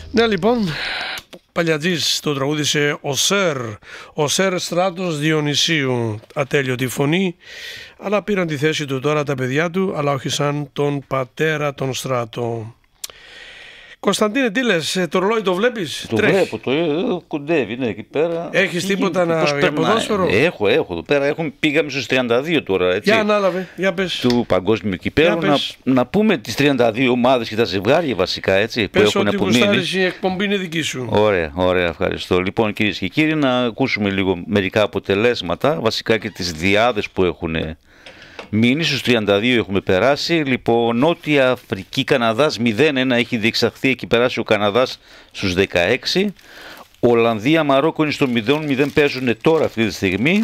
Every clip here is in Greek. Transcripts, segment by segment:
Ναι, λοιπόν, Παλιατζής το τραγούδισε ο Σερ Στράτος Διονυσίου, ατέλειωτη φωνή, αλλά πήραν τη θέση του τώρα τα παιδιά του, αλλά όχι σαν τον πατέρα τον Στράτο. Κωνσταντίνε, τι λες, το ρολόι το βλέπεις? Το βλέπω, το κοντεύει, είναι εκεί πέρα. Έχεις τίποτα για ποδόσφαιρο? Έχω εδώ πέρα, πήγαμε στους 32 τώρα, έτσι. Για ανάλαβε, για πες. Του παγκόσμιου κυπέλλου, να πούμε τις 32 ομάδες και τα ζευγάρια βασικά, έτσι, πες που έχουν απομείνει. Πες ότι γουστάρεις, η εκπομπή είναι δική σου. Ωραία, ευχαριστώ. Λοιπόν, κυρίες και κύριοι, να ακούσουμε λίγο μερικά αποτελέσματα, βασικά και τις διάδες που έχουν μείνει. Στους 32 έχουμε περάσει. Λοιπόν, Νότια Αφρική, Καναδάς 0-1 έχει διεξαχθεί, έχει περάσει ο Καναδάς στους 16. Ολλανδία, Μαρόκο είναι στο 0-0, παίζουν τώρα αυτή τη στιγμή.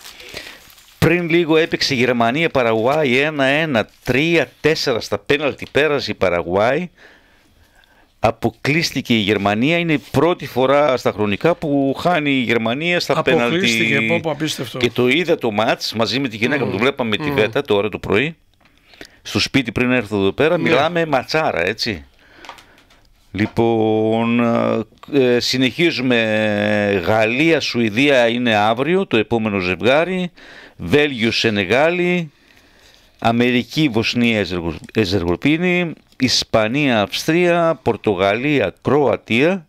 Πριν λίγο έπαιξε Γερμανία, Παραγουάη 1-1, 3-4 στα πέναλτι, πέρασε η Παραγουάη. Αποκλείστηκε η Γερμανία, είναι η πρώτη φορά στα χρονικά που χάνει η Γερμανία στα πέναλτι. Αποκλείστηκε, απίστευτο. Και το είδα το μάτς μαζί με τη γυναίκα μου, το βλέπαμε τη Βέτα τώρα το πρωί. Στο σπίτι πριν έρθω εδώ πέρα, μιλάμε ματσάρα, έτσι. Λοιπόν, συνεχίζουμε. Γαλλία, Σουηδία είναι αύριο, το επόμενο ζευγάρι. Βέλγιο, Σενεγάλη. Αμερική, Βοσνία, Ερζεγοβίνη. Ισπανία, Αυστρία. Πορτογαλία, Κροατία.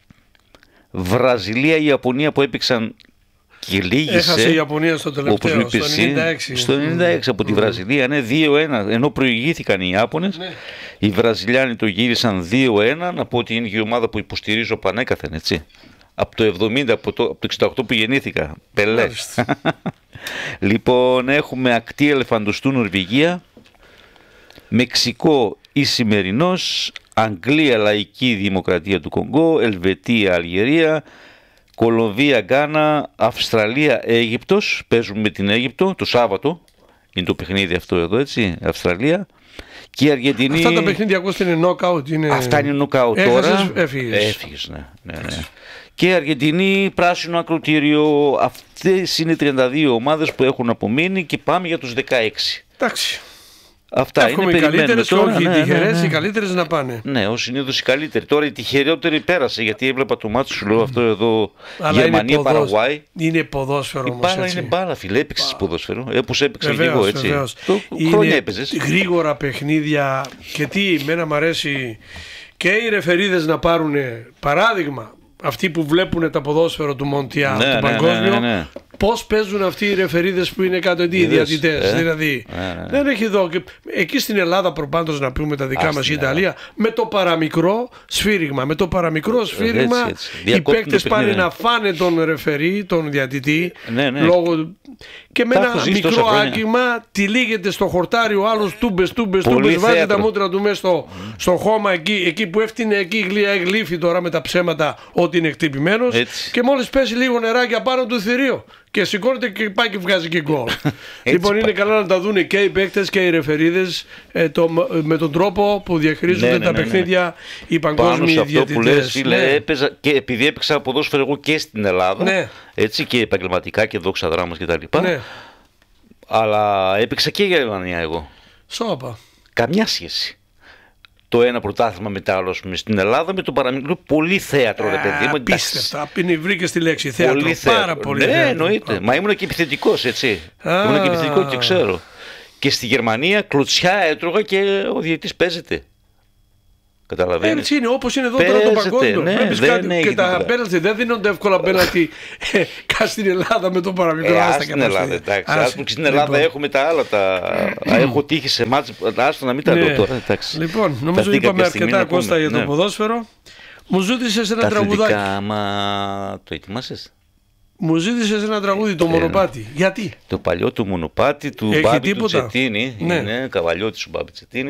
Βραζιλία, Ιαπωνία που έπαιξαν και λίγησε. Έχασε η Ιαπωνία στο τελευταίο, στο 96. Στο 96 από τη Βραζιλία, ναι, 2-1, ενώ προηγήθηκαν οι Ιάπωνες. Ναι. Οι Βραζιλιάνοι το γύρισαν 2-1, να πω ότι είναι και η ομάδα που υποστηρίζω πανέκαθεν, έτσι. Από το 70, από το 68 που γεννήθηκα. Πελέ. Λοιπόν, έχουμε ακτή Ελεφαντοστού, Νορβηγία. Μεξικό, Ισημερινός. Αγγλία, Λαϊκή Δημοκρατία του Κονγκό. Ελβετία, Αλγερία. Κολομβία, Γκάνα. Αυστραλία, Αίγυπτος. Παίζουμε με την Αίγυπτο το Σάββατο. Είναι το παιχνίδι αυτό εδώ, έτσι. Αυστραλία. Και η Αργεντινή. Αυτά τα παιχνίδια ακούστε είναι knockout. Αυτά είναι knockout τώρα. Έφυγες. Ναι. Και η Αργεντινή, πράσινο ακροτήριο. Αυτές είναι 32 ομάδες που έχουν απομείνει και πάμε για τους 16. Εντάξει. Αυτά έχουμε είναι, οι καλύτερες και όχι οι τυχερές, ναι. Οι καλύτερες να πάνε. Ναι, ως συνήθως οι καλύτεροι. Τώρα η τυχερότερη πέρασε, γιατί έβλεπα το μάτι σου, λέω αυτό εδώ. Αλλά Γερμανία, Παραγουάη. Είναι ποδόσφαιρο όμως. Η μπάλα είναι μπάλα, φίλε. Έπαιξες ποδόσφαιρο. Όπως έπαιξα και εγώ, έτσι. Χρόνια έπαιζες. Γρήγορα παιχνίδια. Και τι, εμένα μου αρέσει και οι ρεφερίδες να πάρουν παράδειγμα. Αυτοί που βλέπουν τα ποδόσφαιρο του Μοντιάλ, του παγκόσμιο, πώς παίζουν αυτοί οι ρεφερίδες που είναι κάτω, οι διατητές. Δηλαδή, δεν έχει εδώ. Εκεί στην Ελλάδα, προπάντως να πούμε τα δικά μας, η Ιταλία, με το παραμικρό σφύριγμα. Με το παραμικρό σφύριγμα, οι παίκτες πάνε να φάνε τον ρεφερή, τον διατητή, λόγω. Και με ένα μικρό άγγιγμα τυλίγεται στο χορτάρι ο άλλος τούμπες, βάζει τα μούτρα του μέσα στο χώμα εκεί που έφτιανε εκεί γλύφει τώρα με τα ψέματα ότι είναι χτυπημένος, και μόλις πέσει λίγο νεράκι απάνω του θηρίο και σηκώνεται και πάει και βγάζει και γκολ. Λοιπόν, είναι καλά να τα δουν και οι παίκτες και οι ρεφερίδες με τον τρόπο που διαχειρίζονται τα παιχνίδια οι παγκόσμιοι διαιτητές. Έπαιζα και επειδή έπαιξα ποδόσφαιρο εγώ και στην Ελλάδα, έτσι, και επαγγελματικά και δόξα δράμας κτλ. Αλλά έπαιξα και για Γερμανία εγώ. Σώπα. Καμιά σχέση. Το ένα πρωτάθλημα μετά άλλο στην Ελλάδα με το παραμικρό. Πολύ θέατρο, ρε παιδί μου. Απίστευτα. Βρήκε τη λέξη θέατρο. Πολύ πάρα πολύ. Ναι, εννοείται. Μα ήμουν και επιθετικός, έτσι. Ήμουν και επιθετικός και ξέρω. Και στη Γερμανία κλωτσιά έτρωγα και ο διαιτητής παίζεται. Καταλαβαίνεις. Έτσι είναι, όπως είναι εδώ τώρα το παγκόσμιο. Ναι, και τα πέναλτι δεν δίνονται εύκολα πέναλτι στην Ελλάδα με το παραμικρό. Στην Ελλάδα, εντάξει. Στην Ελλάδα έχουμε τα άλλα. Έχω τύχει σε μάτς. Άστο να μην τα λέω τώρα. Λοιπόν, νομίζω είπαμε αρκετά, Κώστα, για το ποδόσφαιρο. Μου ζήτησες ένα τραγουδάκι. Το ετοιμάσες? Μου ζήτησες ένα τραγούδι, το Μονοπάτι. Γιατί? Το παλιό του Μονοπάτι του Μπάμπη του Τσετίνη. Είναι καβαλιώτης ο Μπάμπη Τσετίνη.